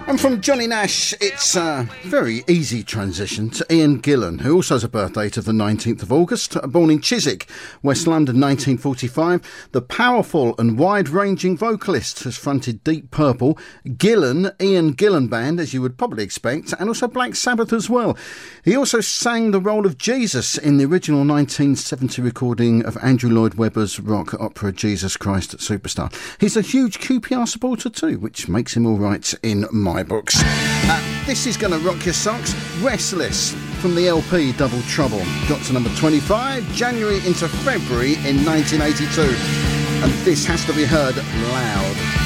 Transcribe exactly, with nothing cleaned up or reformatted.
And from Johnny Nash, it's a very easy transition to Ian Gillan, who also has a birth date of the nineteenth of August, born in Chiswick, West London, nineteen forty-five. The powerful and wide-ranging vocalist has fronted Deep Purple, Gillan, Ian Gillan Band, as you would probably expect, and also Black Sabbath as well. He also sang the role of Jesus in the original nineteen seventy recording of Andrew Lloyd Webber's rock opera Jesus Christ Superstar. He's a huge Q P R supporter too, which makes him all right in my books. Uh, this is going to rock your socks. Restless from the L P Double Trouble. Got to number twenty-five, January into February in nineteen eighty-two. And this has to be heard loud.